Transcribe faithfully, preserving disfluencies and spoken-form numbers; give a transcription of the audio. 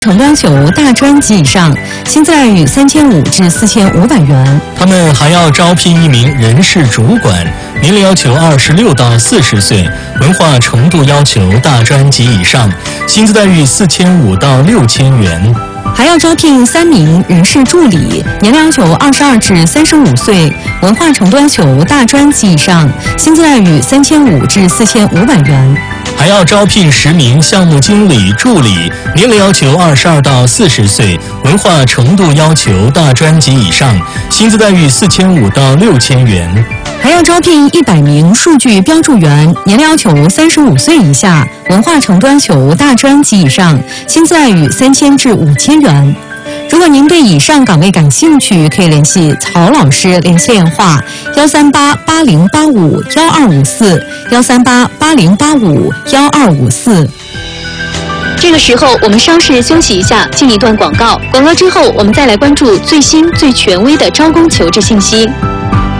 程度要求大专及以上，薪资待遇三千五至四千五百元。 他们还要招聘一名人事主管，年龄要求二十六到四十岁，文化程度要求大专及以上，薪资待遇四千五到六千元。 还要招聘三名人事助理，年龄要求二十二至三十五岁，文化程度要求大专及以上，薪资待遇三千五至四千五百元。 还要招聘十名项目经理助理，年龄要求二十二到四十岁，文化程度要求大专及以上，薪资待遇四千五到六千元。 还要招聘一百名数据标注员，年龄要求三十五岁以下，文化程度要求大专及以上，薪资待遇三千至五千元。如果您对以上岗位感兴趣，可以联系曹老师，联系电话幺三八八零八五幺二五四幺三八八零八五幺二五四。 这个时候，我们稍事休息一下，进一段广告。广告之后，我们再来关注最新最权威的招工求职信息。